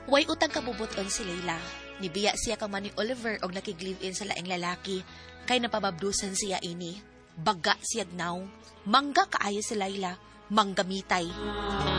Way utang kabubuton si Layla. Nibiya siya ka man ni Oliver og nakig-live-in sa laing lalaki. Kay napababdusan siya ini. Baga siya gnaw. Mangga kaayo si Layla. Manggamitay.